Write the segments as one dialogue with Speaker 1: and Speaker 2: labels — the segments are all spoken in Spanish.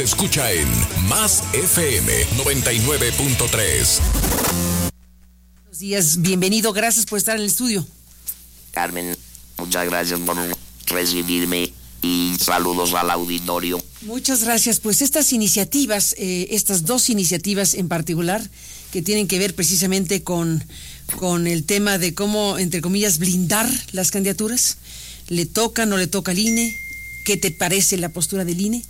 Speaker 1: escucha en Más FM 99.3.
Speaker 2: Buenos días, bienvenido, gracias por estar en el estudio.
Speaker 3: Carmen, muchas gracias por recibirme y saludos al auditorio.
Speaker 2: Muchas gracias. Pues estas iniciativas, estas dos iniciativas en particular, que tienen que ver precisamente con el tema de cómo, entre comillas, blindar las candidaturas. ¿Le toca, no le toca al INE? ¿Qué te parece la postura del INE?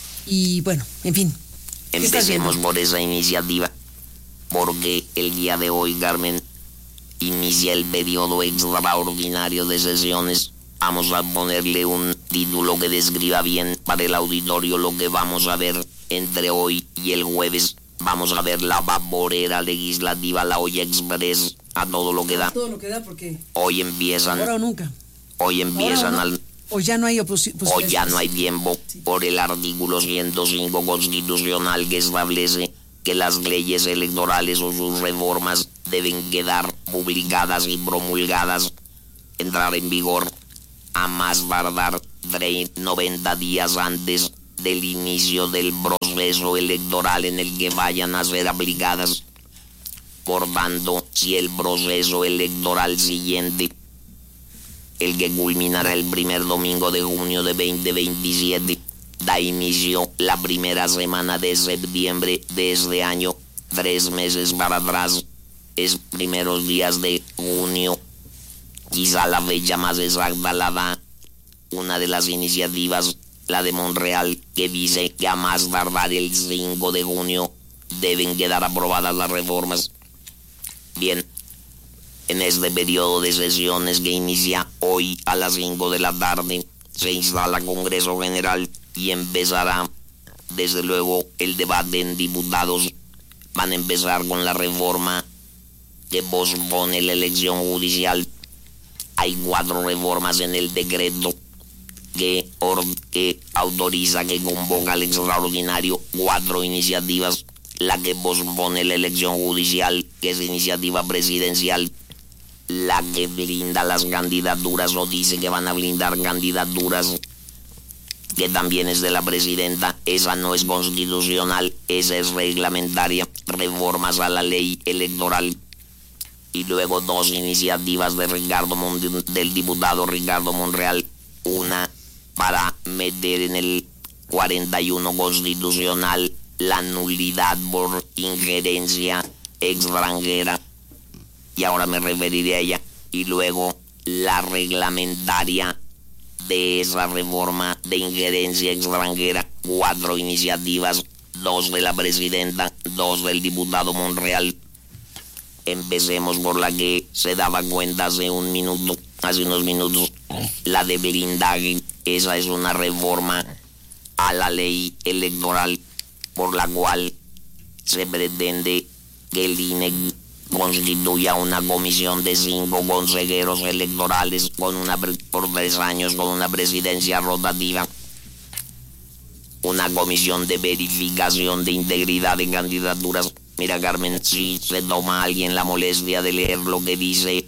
Speaker 2: Y bueno, en fin.
Speaker 3: Empecemos por esa iniciativa, porque el día de hoy, Carmen, inicia el periodo extraordinario de sesiones. Vamos a ponerle un título que describa bien para el auditorio lo que vamos a ver entre hoy y el jueves. Vamos a ver la vaporera legislativa, la olla express, a todo lo que da.
Speaker 2: Todo lo que da, porque
Speaker 3: hoy empiezan.
Speaker 2: Ahora o nunca.
Speaker 3: Hoy empiezan
Speaker 2: no. O ya no hay oposición.
Speaker 3: O ya no hay tiempo, sí. Por el artículo 105 constitucional que establece que las leyes electorales o sus reformas deben quedar publicadas y promulgadas, entrar en vigor a más tardar 90 días antes del inicio del proceso electoral en el que vayan a ser aplicadas. Por tanto, si el proceso electoral siguiente, el que culminará el primer domingo de junio de 2027, da inicio la primera semana de septiembre de este año, 3 meses para atrás, es primeros días de junio. Quizá la fecha más exacta la da una de las iniciativas, la de Monreal, que dice que a más tardar el 5 de junio deben quedar aprobadas las reformas. Bien, en este periodo de sesiones que inicia hoy a las 5 de la tarde, se instala Congreso General y empezará, desde luego, el debate en diputados. Van a empezar con la reforma que pospone la elección judicial. Hay 4 reformas en el decreto que autoriza, que convoca al extraordinario, 4 iniciativas. La que pospone la elección judicial, que es iniciativa presidencial. La que blinda las candidaturas, o dice que van a blindar candidaturas, que también es de la presidenta. Esa no es constitucional, esa es reglamentaria. Reformas a la ley electoral. Y luego 2 iniciativas de del diputado Ricardo Monreal. Una para meter en el 41 constitucional la nulidad por injerencia extranjera, y ahora me referiré a ella. Y luego la reglamentaria de esa reforma de injerencia extranjera. 4 iniciativas, 2 de la presidenta, 2 del diputado Monreal. Empecemos por la que se daba cuenta hace unos minutos, la de blindaje. Esa es una reforma a la ley electoral por la cual se pretende que el INE constituya una comisión de 5 consejeros electorales por 3 años con una presidencia rotativa. Una comisión de verificación de integridad de candidaturas. Mira, Carmen, si se toma a alguien la molestia de leer lo que dice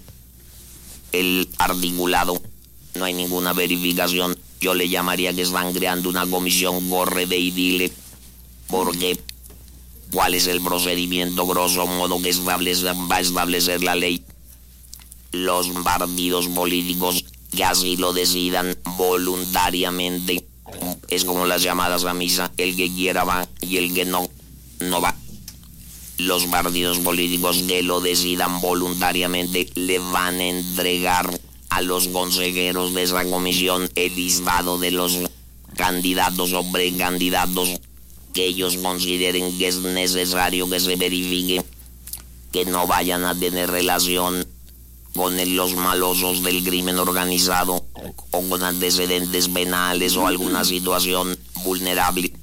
Speaker 3: el articulado, no hay ninguna verificación. Yo le llamaría que están creando una comisión corre ve y dile, porque ¿cuál es el procedimiento grosso modo que va a establecer la ley? Los partidos políticos que así lo decidan voluntariamente, es como las llamadas a misa, el que quiera va y el que no va. Los partidos políticos que lo decidan voluntariamente le van a entregar a los consejeros de esa comisión el listado de los candidatos o precandidatos que ellos consideren que es necesario que se verifique, que no vayan a tener relación con los malosos del crimen organizado o con antecedentes penales o alguna situación vulnerable.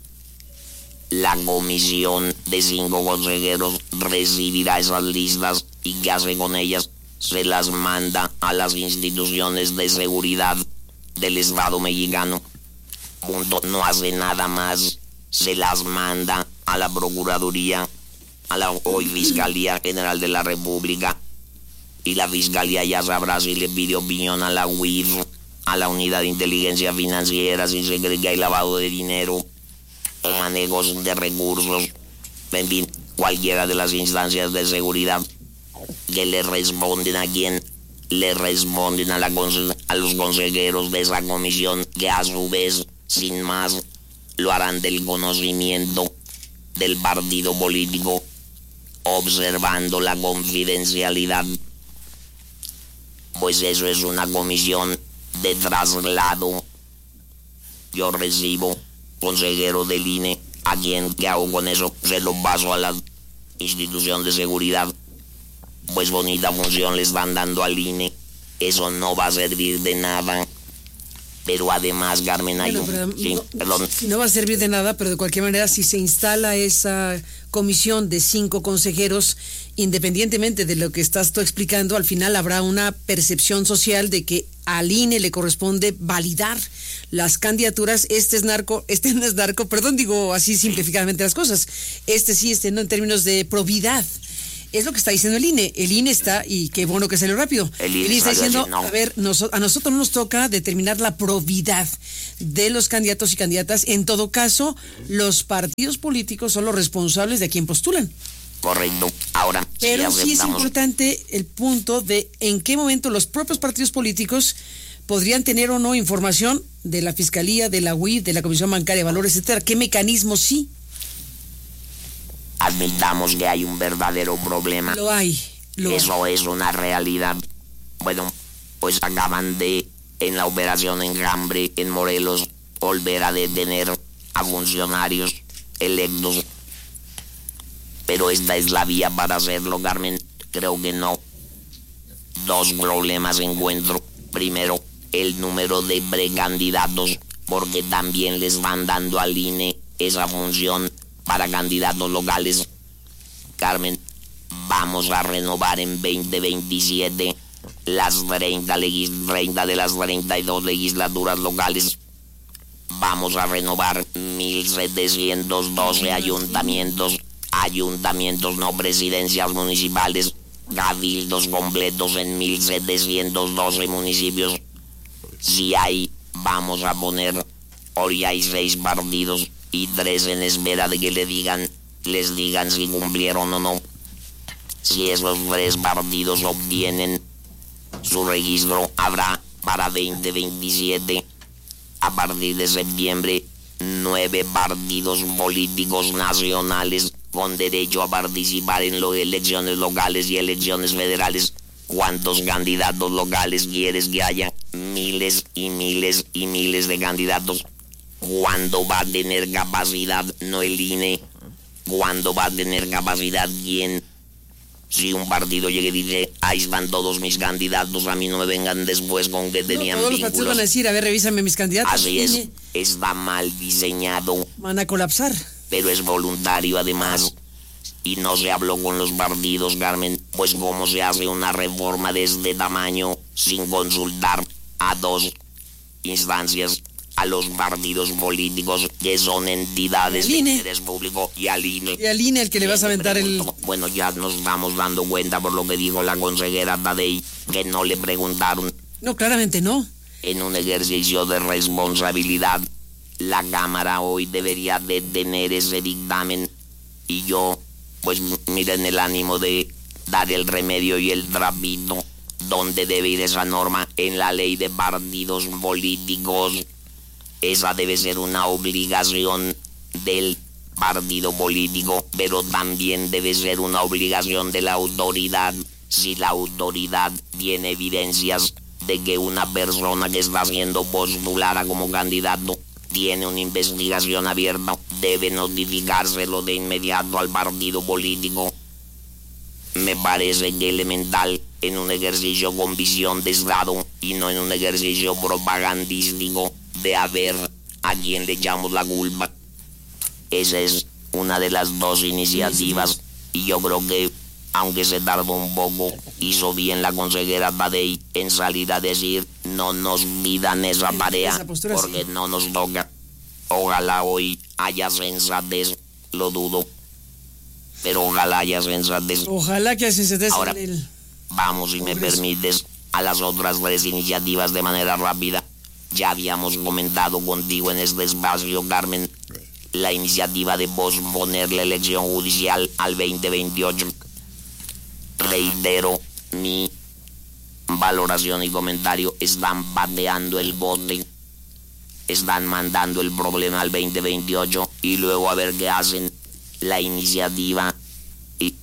Speaker 3: La comisión de 5 consejeros recibirá esas listas y ¿qué hace con ellas? Se las manda a las instituciones de seguridad del Estado mexicano. Punto. No hace nada más. Se las manda a la Procuraduría, a la hoy Fiscalía General de la República, y la Fiscalía ya sabrá si le pide opinión a la UIF, a la Unidad de Inteligencia Financiera, si se cree que hay lavado de dinero, o manejos de recursos, en fin, cualquiera de las instancias de seguridad que le responden a quién, le responden a los consejeros de esa comisión, que a su vez, sin más, lo harán del conocimiento del partido político, observando la confidencialidad. Pues eso es una comisión de traslado. Yo recibo consejero del INE, ¿a quién? ¿Qué hago con eso? Se lo paso a la institución de seguridad. Pues bonita función le están dando al INE. Eso no va a servir de nada. Pero además, Carmen, hay
Speaker 2: no va a servir de nada, pero de cualquier manera, si se instala esa comisión de 5 consejeros, independientemente de lo que estás tú explicando, al final habrá una percepción social de que al INE le corresponde validar las candidaturas. Este es narco, este no es narco, perdón, digo así simplificadamente las cosas. Este sí, no, en términos de probidad. Es lo que está diciendo el INE. El INE está, y qué bueno que salió rápido. El INE está diciendo, a ver, a nosotros nos toca determinar la probidad de los candidatos y candidatas. En todo caso, los partidos políticos son los responsables de a quién postulan.
Speaker 3: Correcto. Ahora,
Speaker 2: pero sí es importante el punto de en qué momento los propios partidos políticos podrían tener o no información de la Fiscalía, de la UIF, de la Comisión Bancaria de Valores, etcétera. ¿Qué mecanismos sí?
Speaker 3: Admitamos que hay un verdadero problema.
Speaker 2: Lo hay.
Speaker 3: Eso es una realidad. Bueno, pues acaban de, en la operación Enjambre en Morelos, volver a detener a funcionarios electos. Pero esta es la vía para hacerlo, Carmen. Creo que no. 2 problemas encuentro. Primero, el número de precandidatos, porque también les van dando al INE esa función para candidatos locales. Carmen, vamos a renovar en 2027 las 30 de las 32 legislaturas locales. Vamos a renovar 1.712 ayuntamientos no presidencias municipales, cabildos completos en 1.712 municipios. Si hay, vamos a poner, hoy hay 6 partidos y 3 en espera de que les digan si cumplieron o no. Si esos 3 partidos obtienen su registro, habrá para 2027, a partir de septiembre, 9 partidos políticos nacionales con derecho a participar en las elecciones locales y elecciones federales. ¿Cuántos candidatos locales quieres que haya? Miles y miles y miles de candidatos. ¿Cuándo va a tener capacidad? No el INE. ¿Cuándo va a tener capacidad quién? Si un partido llega y dice, ahí van todos mis candidatos, a mí no me vengan después con que tenían
Speaker 2: todos
Speaker 3: vínculos.
Speaker 2: Los partidos van a decir, a ver, revísame mis candidatos.
Speaker 3: Así es, está mal diseñado.
Speaker 2: Van a colapsar.
Speaker 3: Pero es voluntario además. Y no se habló con los partidos, Carmen, pues cómo se hace una reforma de este tamaño sin consultar a 2 instancias, a los partidos políticos que son entidades de interés público y al INE.
Speaker 2: Y al INE el que le vas a aventar el...
Speaker 3: Bueno, ya nos estamos dando cuenta por lo que dijo la consejera Tadei, que no le preguntaron.
Speaker 2: No, claramente no.
Speaker 3: En un ejercicio de responsabilidad, la Cámara hoy debería de tener ese dictamen y yo, pues miren el ánimo de dar el remedio y el trapito. ¿Dónde debe ir esa norma? En la ley de partidos políticos. Esa debe ser una obligación del partido político, pero también debe ser una obligación de la autoridad. Si la autoridad tiene evidencias de que una persona que está siendo postulada como candidato tiene una investigación abierta, debe notificárselo de inmediato al partido político. Me parece que elemental en un ejercicio con visión de Estado y no en un ejercicio propagandístico de a ver a quién le echamos la culpa. Esa es una de las 2 iniciativas y yo creo que, aunque se tardó un poco, hizo bien la consejera Tadei en salir a decir no nos pidan esa tarea porque no nos toca. Ojalá hoy haya sensatez, lo dudo, pero ojalá haya sensatez.
Speaker 2: Ojalá que haya sensatez.
Speaker 3: Ahora, vamos, si me permites, a las otras 3 iniciativas de manera rápida. Ya habíamos comentado contigo en este espacio, Carmen, la iniciativa de posponer la elección judicial al 2028. Reitero mi valoración y comentario. Están pateando el bote, están mandando el problema al 2028 y luego a ver qué hacen. La iniciativa y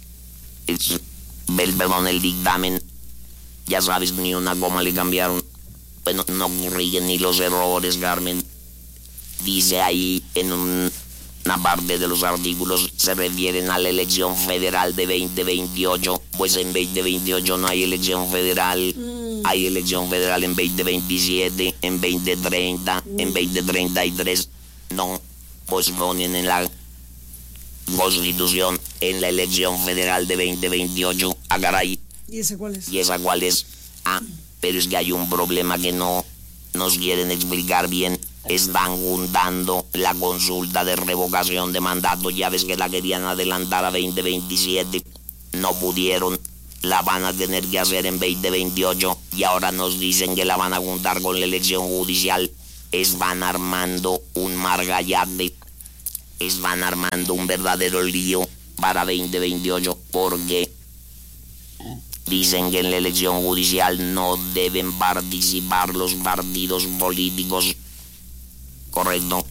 Speaker 3: el dictamen, ya sabes, ni una coma le cambiaron. Bueno, no corrigen ni los errores, Carmen. Dice ahí en una parte de los artículos, se refieren a la elección federal de 2028. Pues en 2028 no hay elección federal. Hay elección federal en 2027, en 2030, en 2033. No, pues ponen en la Constitución en la elección federal de 2028. Ah, caray.
Speaker 2: ¿Y esa cuál es?
Speaker 3: ¿Y esa cuál es? Ah, pero es que hay un problema que no nos quieren explicar bien. Están juntando la consulta de revocación de mandato. Ya ves que la querían adelantar a 2027. No pudieron. La van a tener que hacer en 2028. Y ahora nos dicen que la van a juntar con la elección judicial. Están armando un margallate. Están armando un verdadero lío para 2028. Porque dicen que en la elección judicial no deben participar los partidos políticos. Correcto.